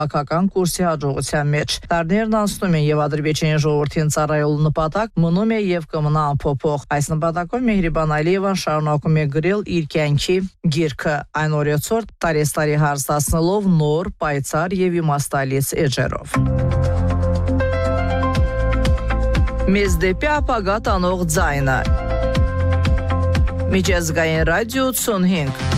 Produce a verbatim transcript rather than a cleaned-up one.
քաղաքական կուրսի հաջողության մեջ։ Տարիներն անցնում են եւ Ադրբեջանի ժողովրդին ծառայելու նպատակ մնում է եւ կմնա անփոփոխ։ Այս նպատակով Մեհրիբան Ալիևան շարունակում է գրել իր կյանքի գիրքը, այն օրեցօր տարեստարի հարստացնելով նոր, պայծառ եւ իմաստալից էջերով։ Մեզ դեպի ապագա տանող ձայնը։ Միջազգային ռադիո ութսունհինգ